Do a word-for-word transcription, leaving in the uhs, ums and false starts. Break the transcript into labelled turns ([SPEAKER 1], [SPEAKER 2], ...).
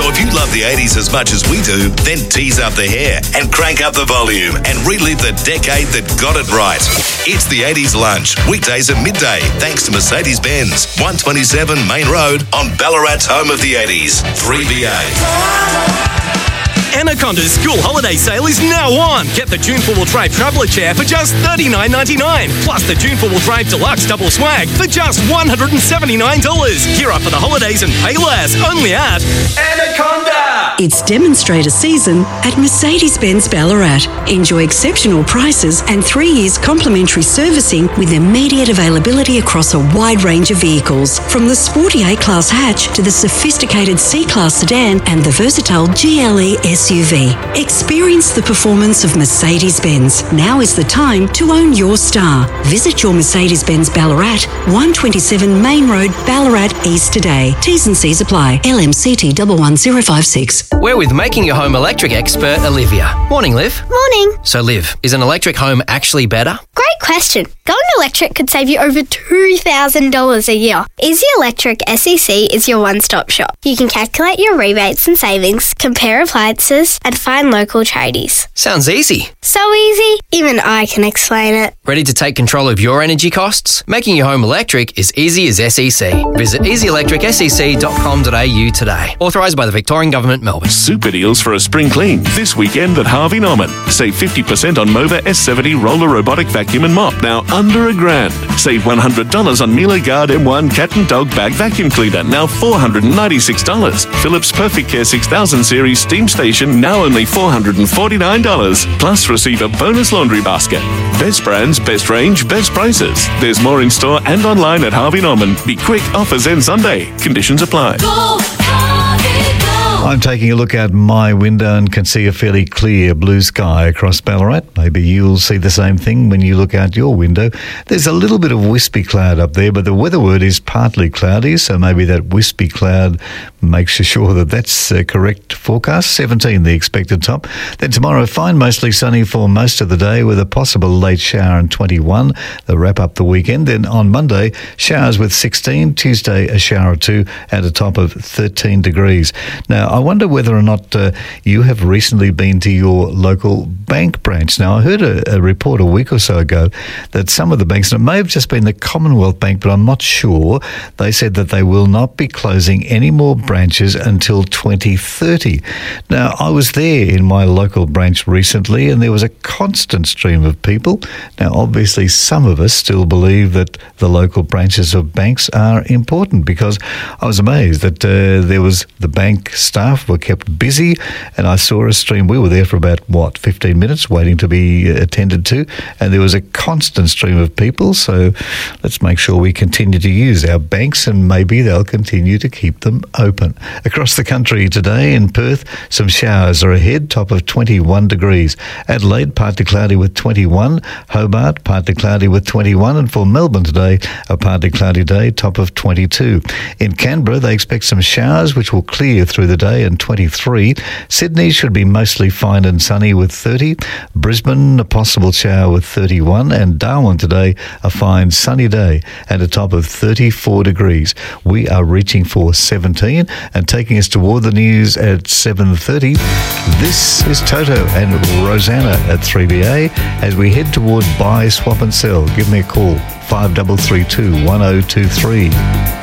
[SPEAKER 1] So if you love the eighties as much as we do, then tease up the hair and crank up the volume and relive the decade that got it right. It's the eighties Lunch, weekdays at midday, thanks to Mercedes-Benz, one twenty-seven Main Road on Ballarat's home of the eighties, three B A.
[SPEAKER 2] Anaconda's school holiday sale is now on. Get the June four-wheel drive traveller chair for just thirty-nine ninety-nine. Plus the June four-wheel drive deluxe double swag for just one hundred seventy-nine dollars. Gear up for the holidays and pay less. Only at Anaconda.
[SPEAKER 3] It's demonstrator season at Mercedes-Benz Ballarat. Enjoy exceptional prices and three years complimentary servicing with immediate availability across a wide range of vehicles, from the sporty A-Class hatch to the sophisticated C-Class sedan and the versatile G L E S U V. Experience the performance of Mercedes-Benz. Now is the time to own your star. Visit your Mercedes-Benz Ballarat, one twenty-seven Main Road, Ballarat East today. T's and C's apply. L M C T one one zero five six.
[SPEAKER 4] We're with Making Your Home Electric expert Olivia. Morning, Liv.
[SPEAKER 5] Morning.
[SPEAKER 4] So, Liv, is an electric home actually better?
[SPEAKER 5] Great question. Going electric could save you over two thousand dollars a year. Easy Electric S E C is your one-stop shop. You can calculate your rebates and savings, compare appliances, and find local tradies.
[SPEAKER 4] Sounds easy.
[SPEAKER 5] So easy, even I can explain it.
[SPEAKER 4] Ready to take control of your energy costs? Making your home electric is easy as S E C. Visit easy electric s e c dot com dot a u today. Authorised by the Victorian Government, Melbourne.
[SPEAKER 6] Super deals for a spring clean this weekend at Harvey Norman. Save fifty percent on Mova S seventy roller robotic vacuum and mop, now under a grand. Save one hundred dollars on Miele Guard M one cat and dog bag vacuum cleaner, now four hundred ninety-six dollars. Philips Perfect Care six thousand series steam station, now only four hundred forty-nine dollars. Plus receive a bonus laundry basket. Best brands, best range, best prices. There's more in store and online at Harvey Norman. Be quick, offers end Sunday. Conditions apply.
[SPEAKER 7] Go, Harvey, go.
[SPEAKER 8] I'm taking a look out my window and can see a fairly clear blue sky across Ballarat. Maybe you'll see the same thing when you look out your window. There's a little bit of wispy cloud up there, but the weather word is partly cloudy, so maybe that wispy cloud makes you sure that that's a correct forecast. seventeen, the expected top. Then tomorrow, fine, mostly sunny for most of the day with a possible late shower and twenty-one. They'll wrap up the weekend. Then on Monday, showers with sixteen. Tuesday, a shower or two at a top of thirteen degrees. Now, I wonder whether or not uh, you have recently been to your local bank branch. Now, I heard a, a report a week or so ago that some of the banks, and it may have just been the Commonwealth Bank, but I'm not sure, they said that they will not be closing any more branches until twenty thirty. Now, I was there in my local branch recently, and there was a constant stream of people. Now, obviously, some of us still believe that the local branches of banks are important, because I was amazed that uh, there was the bank staff were kept busy, and I saw a stream. We were there for about, what, fifteen minutes waiting to be attended to, and there was a constant stream of people. So let's make sure we continue to use our banks, and maybe they'll continue to keep them open. Across the country today, in Perth, some showers are ahead, top of twenty-one degrees. Adelaide, partly cloudy with twenty-one. Hobart, partly cloudy with twenty-one. And for Melbourne today, a partly cloudy day, top of twenty-two. In Canberra, they expect some showers which will clear through the day, and twenty-three. Sydney should be mostly fine and sunny with thirty. Brisbane, a possible shower with thirty-one. And Darwin today, a fine sunny day and a top of thirty-four degrees. We are reaching for seventeen, and taking us toward the news at seven thirty. This is Toto and Rosanna at three B A as we head toward Buy, Swap and Sell. Give me a call, five three three two, one oh two three.